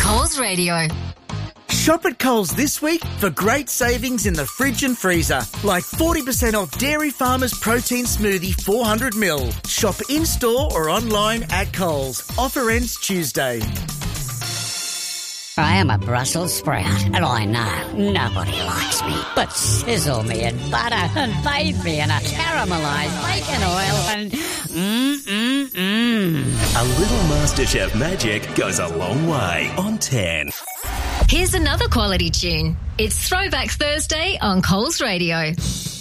Coles Radio. Shop at Coles this week for great savings in the fridge and freezer, like 40% off Dairy Farmers Protein Smoothie 400ml. Shop in-store or online at Coles. Offer ends Tuesday. I am a Brussels sprout, and I know nobody likes me. But sizzle me in butter and bathe me in a caramelised bacon oil and A little MasterChef magic goes a long way on 10. Here's another quality tune. It's Throwback Thursday on Coles Radio.